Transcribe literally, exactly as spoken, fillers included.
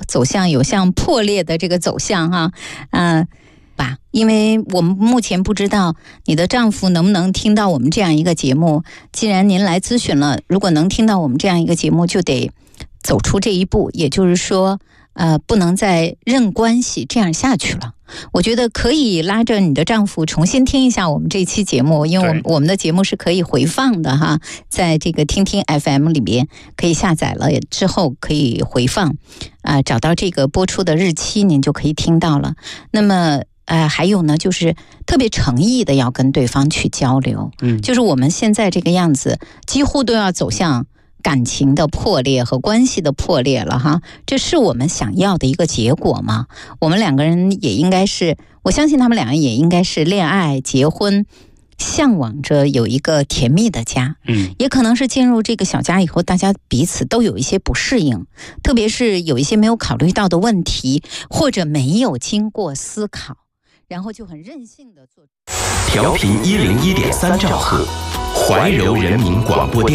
走向有向破裂的这个走向哈，嗯、呃。吧，因为我们目前不知道你的丈夫能不能听到我们这样一个节目。既然您来咨询了，如果能听到我们这样一个节目，就得走出这一步，也就是说，呃，不能再任关系这样下去了。我觉得可以拉着你的丈夫重新听一下我们这期节目，因为我们我们的节目是可以回放的哈，在这个听听 F M 里边可以下载了之后可以回放，啊、呃，找到这个播出的日期，您就可以听到了。那么。呃，还有呢，就是特别诚意的要跟对方去交流，嗯，就是我们现在这个样子，几乎都要走向感情的破裂和关系的破裂了哈，这是我们想要的一个结果吗？我们两个人也应该是，我相信他们两个也应该是恋爱、结婚，向往着有一个甜蜜的家，嗯，也可能是进入这个小家以后，大家彼此都有一些不适应，特别是有一些没有考虑到的问题，或者没有经过思考。然后就很任性的做。 调频一零一点三兆赫，怀柔人民广播电